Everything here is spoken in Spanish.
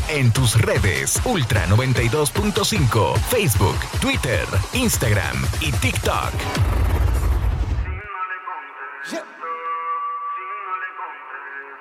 en tus redes Ultra 92.5, Facebook, Twitter, Instagram y TikTok.